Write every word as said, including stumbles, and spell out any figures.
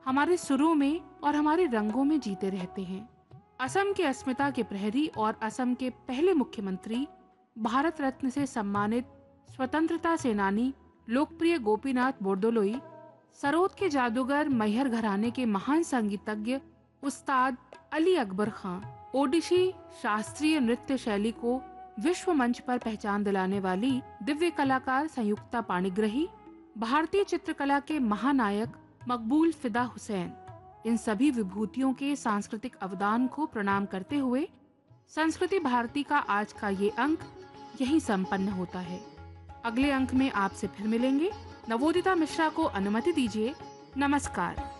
हमारे सुरों में और हमारे रंगों में जीते रहते हैं। असम के अस्मिता के प्रहरी और असम के पहले मुख्यमंत्री, भारत रत्न से सम्मानित स्वतंत्रता सेनानी लोकप्रिय गोपीनाथ बोरदोलोई, सरोद के जादूगर मैहर घराने के महान संगीतज्ञ उस्ताद अली अकबर खां, ओडिशी शास्त्रीय नृत्य शैली को विश्व मंच पर पहचान दिलाने वाली दिव्य कलाकार संयुक्ता पाणिग्रही, भारतीय चित्रकला के महानायक मकबूल फिदा हुसैन, इन सभी विभूतियों के सांस्कृतिक अवदान को प्रणाम करते हुए संस्कृति भारती का आज का ये अंक यहीं संपन्न होता है। अगले अंक में आपसे फिर मिलेंगे। नवोदिता मिश्रा को अनुमति दीजिए। नमस्कार।